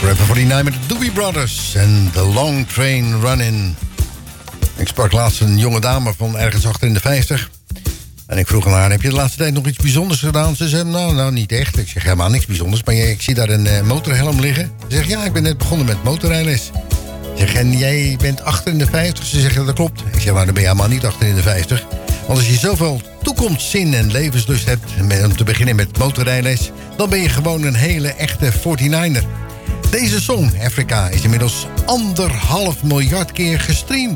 Forever 49 met de Doobie Brothers en The Long Train Running. Ik sprak laatst een jonge dame van ergens achter in de 50. En ik vroeg aan haar, heb je de laatste tijd nog iets bijzonders gedaan? Ze zei, nou niet echt. Ik zeg, helemaal niks bijzonders. Maar ik zie daar een motorhelm liggen. Ze zegt, ja, ik ben net begonnen met motorrijles. Ik zeg, en jij bent achter in de 50? Ze zegt, dat klopt. Ik zeg, nou, dan ben je helemaal niet achter in de 50. Want als je zoveel toekomstzin en levenslust hebt, om te beginnen met motorrijles, dan ben je gewoon een hele echte 49er. Deze song, Africa, is inmiddels 1,5 miljard keer gestreamd.